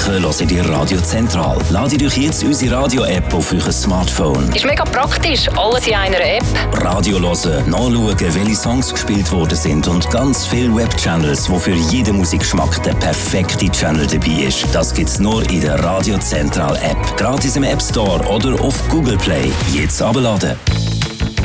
Woche hört ihr Radio Zentral. Ladet euch jetzt unsere Radio-App auf euer Smartphone. Ist mega praktisch, alles in einer App. Radio hören, nachschauen, welche Songs gespielt worden sind und ganz viele Webchannels, die für jeden Musikgeschmack der perfekte Channel dabei ist. Das gibt's nur in der Radio Zentral App. Gratis im App Store oder auf Google Play. Jetzt abladen.